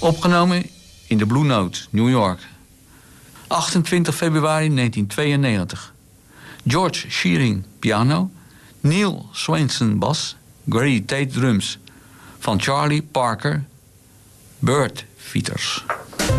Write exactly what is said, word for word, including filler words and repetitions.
Opgenomen in de Blue Note, New York. achtentwintig februari negentien tweeënnegentig. George Shearing, piano. Neil Swainson, bas. Grady Tate, drums. Van Charlie Parker, Bird Feeders.